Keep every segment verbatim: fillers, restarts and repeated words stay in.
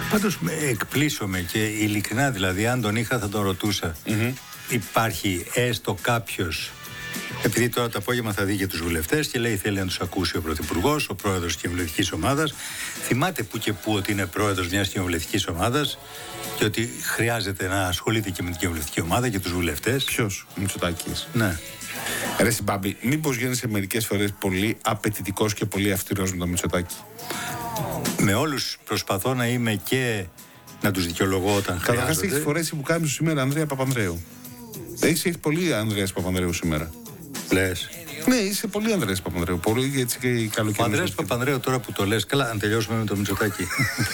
Πάντως εκπλήσωμαι και ειλικρινά, δηλαδή, αν τον είχα θα τον ρωτούσα. Mm-hmm. Υπάρχει έστω κάποιος, επειδή τώρα το απόγευμα θα δει και τους βουλευτές και λέει θέλει να τους ακούσει ο Πρωθυπουργός, ο πρόεδρος της κοινοβουλευτικής ομάδας. Θυμάται που και που ότι είναι πρόεδρος μιας κοινοβουλευτικής ομάδας και ότι χρειάζεται να ασχολείται και με την κοινοβουλευτική ομάδα και τους βουλευτές. Ποιος? Ο Μητσοτάκης. Ναι. Ρε Συμπάμπη, μήπως γίνεσαι μερικές φορές πολύ απαιτητικός και πολύ αυστηρός με τον Μητσοτάκη? Με όλους προσπαθώ να είμαι και να τους δικαιολογώ όταν χρειάζεται. Καταρχάς έχεις φορέσει που κάνεις σήμερα Ανδρέα Παπανδρέου. Έχεις, έχεις πολύ Ανδρέας Παπανδρέου σήμερα. Λες. Ναι, είσαι πολύ Ανδρέας Παπανδρέου. Πολύ έτσι και καλοκαιρινός. Ο Ανδρέας Παπανδρέου, τώρα που το λες, καλά, αν τελειώσουμε με το Μητσοτάκη.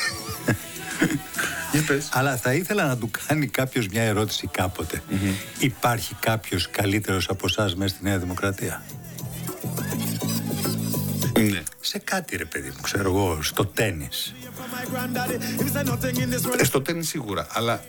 Αλλά θα ήθελα να του κάνει κάποιος μια ερώτηση κάποτε. Mm-hmm. Υπάρχει κάποιος καλύτερος από εσάς μέσα στη Νέα Δημοκρατία? Ναι. Σε κάτι, ρε παιδί μου, ξέρω εγώ, στο τένις. Ε, στο τένις σίγουρα, αλλά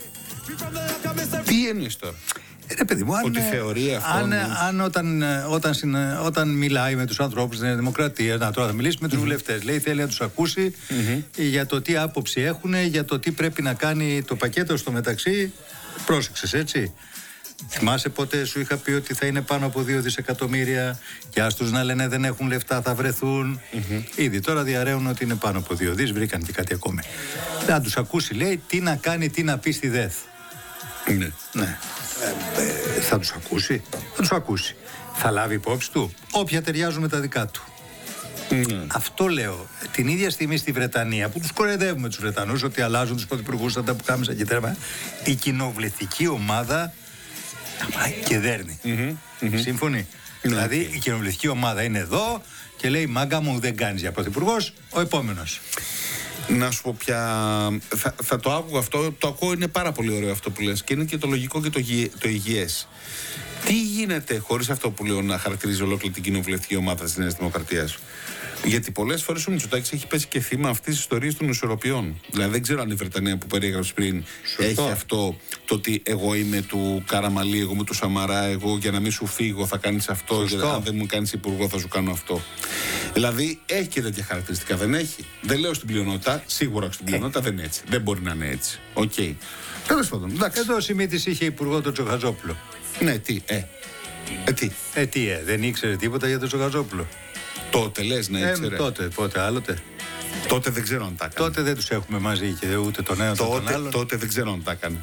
τι εννοείς τώρα? Ρε παιδί μου, αν, ότι θεωρεί αυτό. Αν, αν όταν, όταν, όταν μιλάει με τους ανθρώπους της Νέας Δημοκρατίας, να τώρα θα μιλήσει με τους mm-hmm. βουλευτές, λέει θέλει να τους ακούσει mm-hmm. για το τι άποψη έχουν, για το τι πρέπει να κάνει το πακέτο στο μεταξύ. Πρόσεξες, έτσι. Θυμάσαι πότε σου είχα πει ότι θα είναι πάνω από δύο δισεκατομμύρια και άστους να λένε δεν έχουν λεφτά, θα βρεθούν. Mm-hmm. Ήδη τώρα διαρρέουν ότι είναι πάνω από δύο δις, βρήκαν και κάτι ακόμη. Να τους ακούσει, λέει, τι να κάνει, τι να πει στη ΔΕΘ. Ναι. Ναι. Ε, ε, θα τους ακούσει, θα τους ακούσει. Θα λάβει υπόψη του όποια ταιριάζουν με τα δικά του. Mm. Αυτό λέω. Την ίδια στιγμή στη Βρετανία που τους κοροϊδεύουμε τους Βρετανούς ότι αλλάζουν τους πρωθυπουργούς σαν τα πουκάμισα και τέρμα, η κοινοβουλευτική ομάδα και δέρνει. Mm-hmm. Mm-hmm. Σύμφωνοι. Mm-hmm. Δηλαδή η κοινοβουλευτική ομάδα είναι εδώ και λέει μάγκα μου δεν κάνεις για πρωθυπουργός, ο επόμενος. Να σου πω πια. Θα, θα το άκουγα αυτό. Το ακούω, είναι πάρα πολύ ωραίο αυτό που λες. Και είναι και το λογικό και το, το υγιές. Τι γίνεται χωρίς αυτό που λέω να χαρακτηρίζει ολόκληρη την κοινοβουλευτική ομάδα της Νέας Δημοκρατίας? Γιατί πολλές φορές ο Μητσοτάκης έχει πέσει και θύμα αυτής της ιστορίας των ισορροπιών. Δηλαδή δεν ξέρω αν η Βρετανία που περιέγραψε πριν Σωστό. Έχει αυτό το ότι εγώ είμαι του Καραμαλή, εγώ είμαι του Σαμαρά, εγώ για να μην σου φύγω θα κάνεις αυτό, γιατί αν δεν μου κάνεις υπουργό θα σου κάνω αυτό. Δηλαδή έχει και τέτοια χαρακτηριστικά, δεν έχει? Δεν λέω στην πλειονότητα, σίγουρα στην πλειονότητα ε. δεν είναι έτσι. Δεν μπορεί να είναι έτσι. Οκ. Okay. Τέλος πάντων. Εντάξει. Εδώ ο Σιμίτης είχε υπουργό τον Τσοχαζόπουλο. Ναι, τι, ε. Ε, τι. Ε, τι, ε. Δεν ήξερε τίποτα για τον Τσοχαζόπουλο. Τότε λες να ήξερε. Ε, τότε, πότε άλλοτε. Τότε δεν ξέρω αν τα έκανε. Τότε δεν τους έχουμε μαζί και ούτε τον ένα τότε, τον άλλον. Τότε δεν ξέρω αν τα έκανε.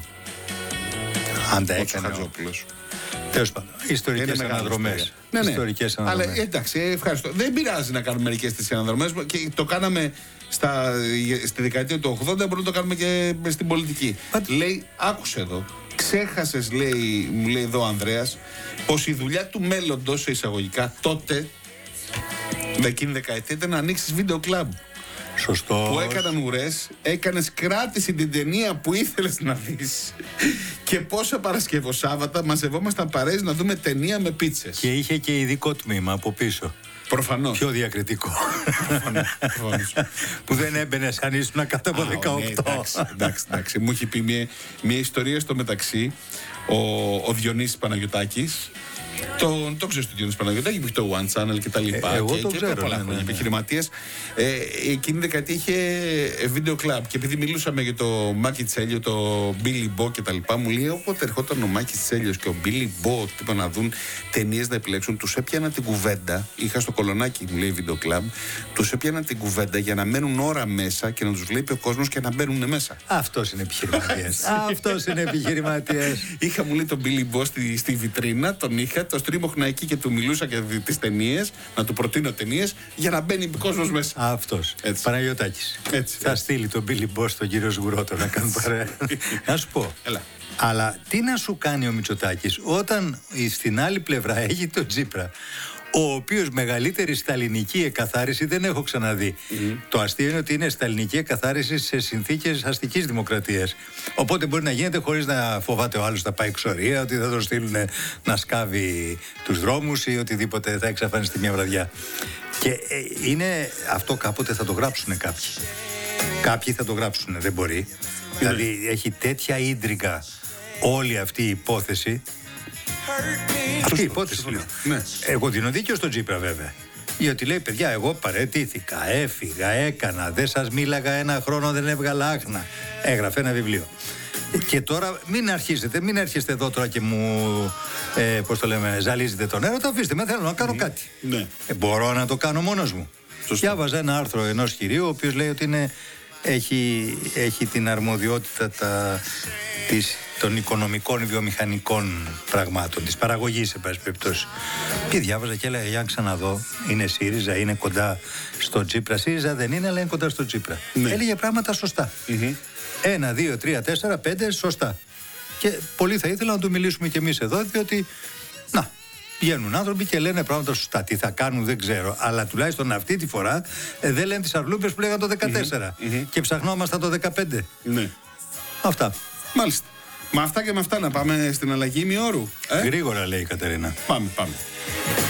Αν τα έκανε. Τέλος πάντων. Ιστορικές αναδρομές. Ναι, ναι. Ιστορικές αναδρομές. Αλλά εντάξει, ευχαριστώ. Δεν πειράζει να κάνουμε μερικές τις αναδρομές και το κάναμε στα, στη δεκαετία του ογδόντα, μπορούμε να το κάνουμε και στην πολιτική. But... Λέει, άκουσε εδώ. Ξέχασες, λέει, μου λέει εδώ ο Ανδρέας, πως η δουλειά του μέλλοντος, εισαγωγικά, τότε, με εκείνη δεκαετία, ήταν να ανοίξεις βίντεο κλαμπ. Σωστό. Που έκαναν ουρές, έκανες κράτηση την ταινία που ήθελες να δεις. Και πόσα Παρασκευοσάββατα μαζευόμασταν παρέες να δούμε ταινία με πίτσες. Και είχε και ειδικό τμήμα από πίσω. Προφανώς. Πιο διακριτικό. Προφανώς. Προφανώς. Που δεν έμπαινε αν ήσουν κάτω από δεκαοκτώ. Ναι, εντάξει, εντάξει, εντάξει. Μου έχει πει μια, μια ιστορία στο μεταξύ ο, ο Διονύσης Παναγιωτάκης. Το, το ξέρεις του Διονύση Παναγιωτάκη που έχει το One Channel και τα λοιπά. Ε, εγώ και, το και ξέρω. πολλά ναι, χρόνια ναι, ναι. επιχειρηματίας. Ε, εκείνη η δεκαετία είχε βίντεο κλαμπ. Και επειδή μιλούσαμε για το Μάκη Τσέλιο, το Billy Bo και τα λοιπά, μου λέει όποτε ερχόταν ο Μάκης Τσέλιος και ο Billy Bo τύπο να δουν ταινίες να επιλέξουν, τους έπιανα την κουβέντα. Είχα στο Κολονάκι, μου λέει βίντεο κλαμπ. Τους έπιανα την κουβέντα για να μένουν ώρα μέσα και να τους βλέπει ο κόσμος και να μπαίνουν μέσα. Αυτός είναι επιχειρηματίας. Αυτός είναι επιχειρηματίας. Είχα, μου λέει, τον Billy Bo στη, στη βιτρίνα, τον είχα, το στρίμωχνα εκεί και του μιλούσα για τις ταινίες, να του προτείνω ταινίες για να μπαίνει ο κόσμος μέσα. Αυτός. Παναγιωτάκης. Έτσι. Θα στείλει τον Billy Bo στον κύριο Σγουρότο να κάνουν παρέα. Να σου πω. Έλα. Αλλά τι να σου κάνει ο Μητσοτάκης όταν στην άλλη πλευρά έχει τον Τσίπρα, ο οποίος μεγαλύτερη σταλινική εκαθάριση δεν έχω ξαναδεί. Mm. Το αστείο είναι ότι είναι σταλινική εκαθάριση σε συνθήκες αστικής δημοκρατίας. Οπότε μπορεί να γίνεται χωρίς να φοβάται ο άλλος να πάει εξορία, ότι θα τον στείλουν να σκάβει τους δρόμους ή οτιδήποτε θα εξαφανιστεί μια βραδιά. Και ε, είναι αυτό, κάποτε θα το γράψουν κάποιοι. Κάποιοι θα το γράψουν, δεν μπορεί. Mm. Δηλαδή έχει τέτοια ίντριγκα όλη αυτή η υπόθεση. Αυτή η υπόθεση. Ναι. Εγώ δίνω δίκιο στον Τσίπρα βέβαια. Γιατί λέει, παιδιά, εγώ παραιτήθηκα, έφυγα, έκανα, δεν σας μίλαγα ένα χρόνο, δεν έβγαλα άχνα. Έγραφε ένα βιβλίο. Και τώρα μην αρχίσετε, μην έρχεστε εδώ τώρα και μου, ε, πώς το λέμε, ζαλίζετε τον έρωτα, αφήστε με, θέλω να κάνω mm. κάτι. Ναι. Ε, μπορώ να το κάνω μόνος μου. Σωστό. Διάβαζα ένα άρθρο ενός κυρίου, ο οποίος λέει ότι είναι, έχει, έχει την αρμοδιότητα τα, της, των οικονομικών βιομηχανικών πραγμάτων, της παραγωγής, σε πάση περιπτώσει. Και διάβαζα και έλεγα, για να ξαναδώ, είναι ΣΥΡΙΖΑ, είναι κοντά στο Τσίπρα. ΣΥΡΙΖΑ δεν είναι, αλλά είναι κοντά στο Τσίπρα. Ναι. Έλεγε πράγματα σωστά. Mm-hmm. Ένα, δύο, τρία, τέσσερα, πέντε, σωστά. Και πολύ θα ήθελα να του μιλήσουμε κι εμείς εδώ, διότι, να, βγαίνουν άνθρωποι και λένε πράγματα σωστά. Τι θα κάνουν δεν ξέρω. Αλλά τουλάχιστον αυτή τη φορά ε, δεν λένε τις αρλούπες που λέγανε το δεκατέσσερα. Mm-hmm. Και ψαχνόμασταν το δεκαπέντε. Ναι. Αυτά. Μάλιστα. Με αυτά και με αυτά να πάμε στην αλλαγή ημιώρου. Ε? Γρήγορα λέει η Κατερίνα. Πάμε, πάμε.